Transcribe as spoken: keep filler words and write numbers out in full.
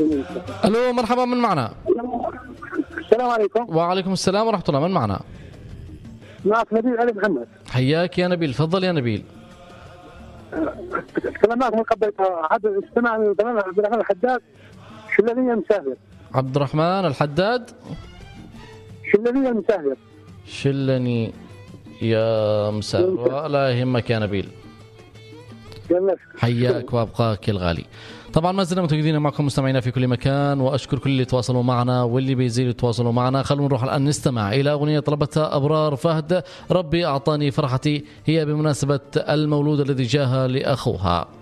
الو مرحبا، من معنا؟ السلام عليكم. وعليكم السلام ورحمة الله، من معنا؟ معك نبيل علي محمد. حياك يا نبيل، تفضل يا نبيل. تكلمناك من قبل عبد استمع من برنامج عبد الرحمن الحداد شلالية مسافر. عبد الرحمن الحداد شلالية مسافر. شلني يا مسافر، لا يهمك يا نبيل، حياك وابقاك الغالي. طبعا ما زلنا متواجدين معكم مستمعينا في كل مكان، واشكر كل اللي تواصلوا معنا واللي بيزيدوا يتواصلوا معنا. خلونا نروح الان نستمع الى اغنيه طلبتها ابرار فهد، ربي اعطاني فرحتي، هي بمناسبه المولود الذي جاها لاخوها.